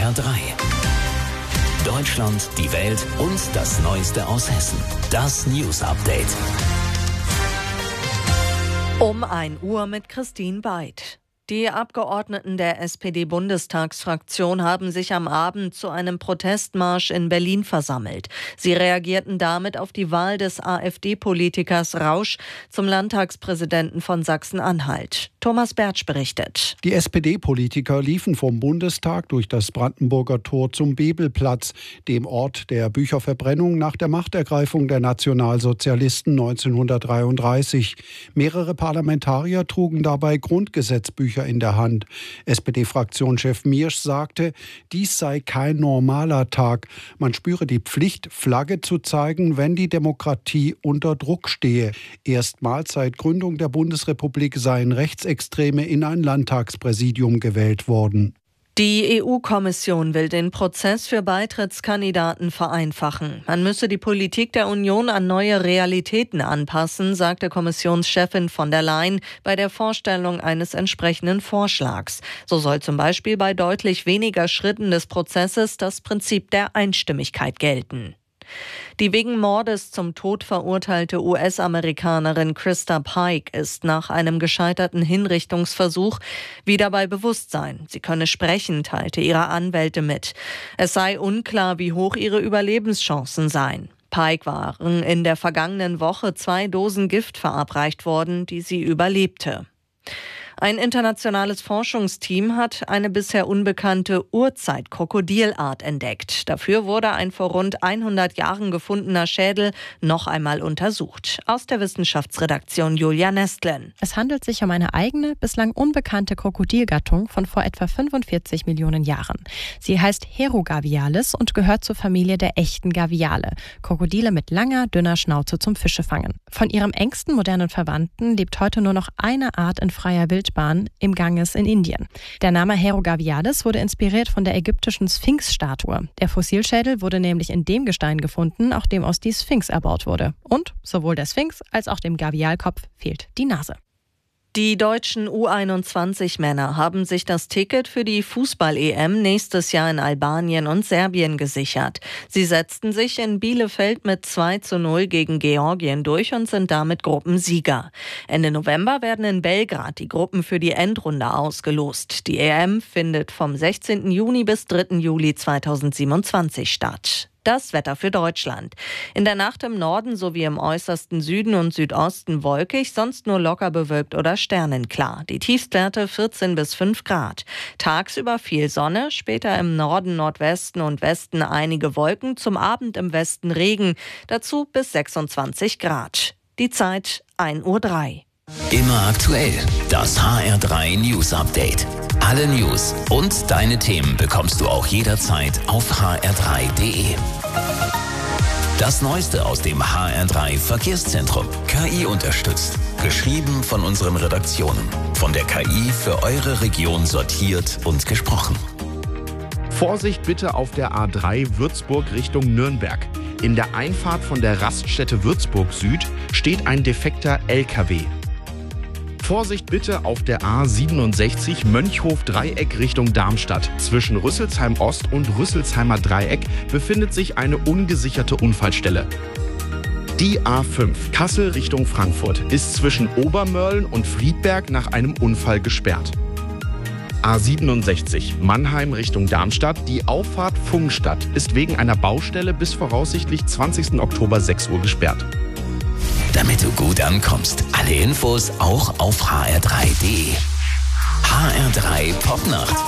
HR3. Deutschland, die Welt und das Neueste aus Hessen. Das News Update. Um 1 Uhr mit Christine Beid. Die Abgeordneten der SPD-Bundestagsfraktion haben sich am Abend zu einem Protestmarsch in Berlin versammelt. Sie reagierten damit auf die Wahl des AfD-Politikers Rausch zum Landtagspräsidenten von Sachsen-Anhalt. Thomas Bertsch berichtet. Die SPD-Politiker liefen vom Bundestag durch das Brandenburger Tor zum Bebelplatz, dem Ort der Bücherverbrennung nach der Machtergreifung der Nationalsozialisten 1933. Mehrere Parlamentarier trugen dabei Grundgesetzbücher in der Hand. SPD-Fraktionschef Miersch sagte, dies sei kein normaler Tag. Man spüre die Pflicht, Flagge zu zeigen, wenn die Demokratie unter Druck stehe. Erstmals seit Gründung der Bundesrepublik seien Rechtsextreme in ein Landtagspräsidium gewählt worden. Die EU-Kommission will den Prozess für Beitrittskandidaten vereinfachen. Man müsse die Politik der Union an neue Realitäten anpassen, sagte Kommissionschefin von der Leyen bei der Vorstellung eines entsprechenden Vorschlags. So soll zum Beispiel bei deutlich weniger Schritten des Prozesses das Prinzip der Einstimmigkeit gelten. Die wegen Mordes zum Tod verurteilte US-Amerikanerin Krista Pike ist nach einem gescheiterten Hinrichtungsversuch wieder bei Bewusstsein. Sie könne sprechen, teilte ihre Anwälte mit. Es sei unklar, wie hoch ihre Überlebenschancen seien. Pike waren in der vergangenen Woche 2 Dosen Gift verabreicht worden, die sie überlebte. Ein internationales Forschungsteam hat eine bisher unbekannte Urzeit-Krokodilart entdeckt. Dafür wurde ein vor rund 100 Jahren gefundener Schädel noch einmal untersucht. Aus der Wissenschaftsredaktion Julia Nestlen. Es handelt sich um eine eigene, bislang unbekannte Krokodilgattung von vor etwa 45 Millionen Jahren. Sie heißt Herogavialis und gehört zur Familie der echten Gaviale, Krokodile mit langer, dünner Schnauze zum Fischefangen. Von ihrem engsten modernen Verwandten lebt heute nur noch eine Art in freier Wildbahn im Ganges in Indien. Der Name Herogavialis wurde inspiriert von der ägyptischen Sphinx-Statue. Der Fossilschädel wurde nämlich in dem Gestein gefunden, auf dem aus die Sphinx erbaut wurde. Und sowohl der Sphinx als auch dem Gavialkopf fehlt die Nase. Die deutschen U21-Männer haben sich das Ticket für die Fußball-EM nächstes Jahr in Albanien und Serbien gesichert. Sie setzten sich in Bielefeld mit 2:0 gegen Georgien durch und sind damit Gruppensieger. Ende November werden in Belgrad die Gruppen für die Endrunde ausgelost. Die EM findet vom 16. Juni bis 3. Juli 2027 statt. Das Wetter für Deutschland. In der Nacht im Norden sowie im äußersten Süden und Südosten wolkig, sonst nur locker bewölkt oder sternenklar. Die Tiefstwerte 14 bis 5 Grad. Tagsüber viel Sonne, später im Norden, Nordwesten und Westen einige Wolken, zum Abend im Westen Regen, dazu bis 26 Grad. Die Zeit 1:03 Uhr. Immer aktuell. Das HR3 News Update. Alle News und deine Themen bekommst du auch jederzeit auf hr3.de. Das Neueste aus dem HR3 Verkehrszentrum. KI unterstützt. Geschrieben von unseren Redaktionen. Von der KI für eure Region sortiert und gesprochen. Vorsicht bitte auf der A3 Würzburg Richtung Nürnberg. In der Einfahrt von der Raststätte Würzburg Süd steht ein defekter LKW. Vorsicht bitte auf der A67 Mönchhof-Dreieck Richtung Darmstadt. Zwischen Rüsselsheim Ost und Rüsselsheimer Dreieck befindet sich eine ungesicherte Unfallstelle. Die A5 Kassel Richtung Frankfurt ist zwischen Obermörlen und Friedberg nach einem Unfall gesperrt. A67 Mannheim Richtung Darmstadt. Die Auffahrt Pfungstadt ist wegen einer Baustelle bis voraussichtlich 20. Oktober 6 Uhr gesperrt. Damit du gut ankommst. Alle Infos auch auf hr3.de. HR3 Popnacht.